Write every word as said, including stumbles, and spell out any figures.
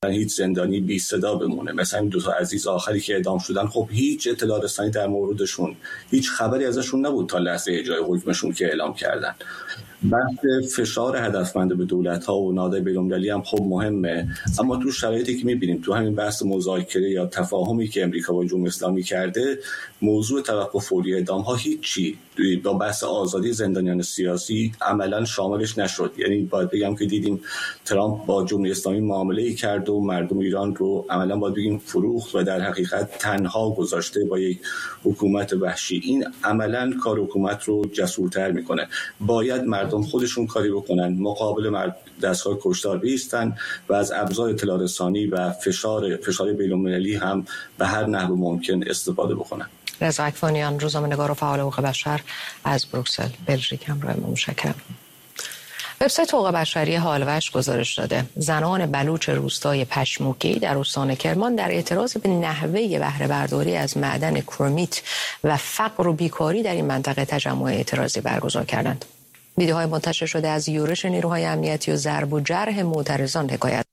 هیچ زندانی بی صدا بمونه. مثلا این دو تا عزیز آخری که اعدام شدن، خب هیچ اطلاع رسانی در موردشون، هیچ خبری ازشون نبود تا لحظه اجرای حکمشون که اعلام کردن. بحث فشار هدفمند به دولت‌ها و نهادهای بین‌المللی هم خب مهمه، اما تو شرایطی که می‌بینیم تو همین بحث مذاکره یا تفاهمی که امریکا با جمهوری اسلامی کرده، موضوع توقف فوری اعدام‌ها هیچی با بحث آزادی زندانیان سیاسی عملاً شاملش نشد. یعنی باید بگم که دیدیم ترامپ با جمهوری اسلامی معامله‌ای کرد و مردم ایران رو عملاً باید بگیم فروخت و در حقیقت تنها گذاشته با یک حکومت وحشی. این عملاً کار حکومت رو جسورتر می‌کنه. باید مردم خودشون کاری بکنن، مقابل مرد دستگاه کشتار بیستن و از ابزار اطلاع رسانی و فشار فشار بین‌المللی هم به هر نحو ممکن استفاده بکنن. رضا اکوانیان، روزنامه‌نگار و فعال حقوق بشر از بروکسل، بلژیک، همراه ما. متشکرم. وبسایت حقوق بشری هالوش گزارش داده زنان بلوچ روستای پشموکی در استان کرمان در اعتراض به نحوه بهره برداری از معدن کرومیت و فقر و بیکاری در این منطقه تجمع اعتراضی برگزار کردند. ویدیوهای منتشر شده از یورش نیروهای امنیتی و ضرب و جرح معترضان حکایت